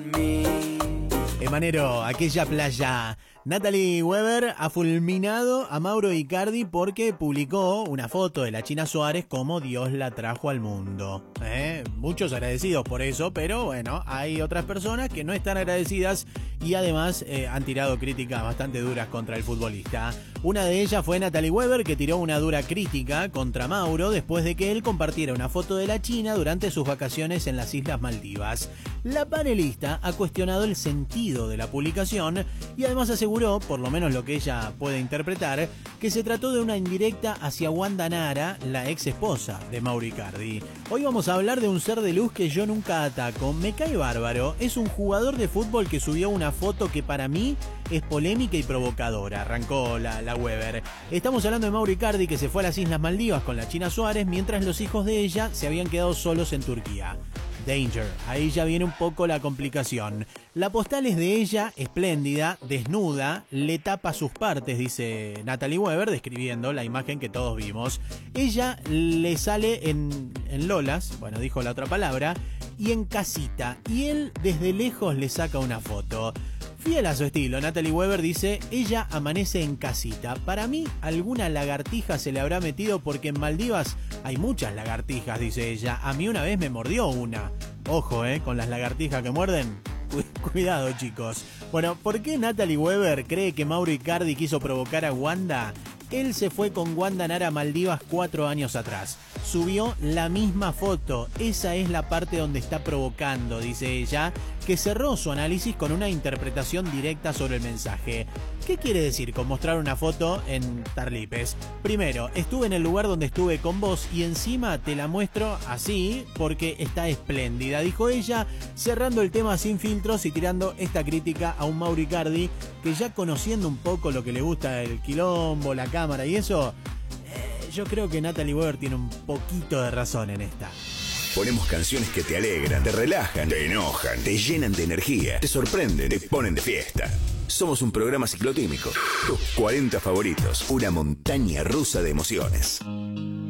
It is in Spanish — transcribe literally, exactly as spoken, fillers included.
Emanero, aquella playa. Natalie Weber ha fulminado a Mauro Icardi porque publicó una foto de la China Suárez como Dios la trajo al mundo. ¿Eh? Muchos agradecidos por eso, pero bueno, hay otras personas que no están agradecidas y además eh, han tirado críticas bastante duras contra el futbolista. Una de ellas fue Natalie Weber, que tiró una dura crítica contra Mauro después de que él compartiera una foto de la China durante sus vacaciones en las Islas Maldivas. La panelista ha cuestionado el sentido de la publicación y además aseguró, por lo menos lo que ella puede interpretar, que se trató de una indirecta hacia Wanda Nara, la ex esposa de Mauro Icardi. Hoy vamos a hablar de un ser de luz que yo nunca ataco, me cae bárbaro, es un jugador de fútbol que subió una foto que para mí es polémica y provocadora, arrancó la, la Weber. Estamos hablando de Mauro Icardi, que se fue a las Islas Maldivas con la China Suárez mientras los hijos de ella se habían quedado solos en Turquía. Danger, ahí ya viene un poco la complicación. La postal es de ella, espléndida, desnuda, le tapa sus partes, dice Natalie Weber, describiendo la imagen que todos vimos. Ella le sale en, en lolas, bueno, dijo la otra palabra, y en casita, y él desde lejos le saca una foto. Fiel a su estilo, Natalie Weber dice, ella amanece en casita. Para mí, alguna lagartija se le habrá metido porque en Maldivas hay muchas lagartijas, dice ella. A mí una vez me mordió una. Ojo, eh, con las lagartijas que muerden. Cuidado, chicos. Bueno, ¿por qué Natalie Weber cree que Mauro Icardi quiso provocar a Wanda? Él se fue con Wanda Nara a Maldivas cuatro años atrás. Subió la misma foto. Esa es la parte donde está provocando, dice ella, que cerró su análisis con una interpretación directa sobre el mensaje. ¿Qué quiere decir con mostrar una foto en Tarlipes? Primero, estuve en el lugar donde estuve con vos y encima te la muestro así porque está espléndida, dijo ella, cerrando el tema sin filtros y tirando esta crítica a un Mauro Icardi que, ya conociendo un poco lo que le gusta el quilombo, la cámara y eso, eh, yo creo que Natalie Weber tiene un poquito de razón en esta. Ponemos canciones que te alegran, te relajan, te enojan, te llenan de energía, te sorprenden, te ponen de fiesta. Somos un programa ciclotímico. Tus cuarenta favoritos, una montaña rusa de emociones.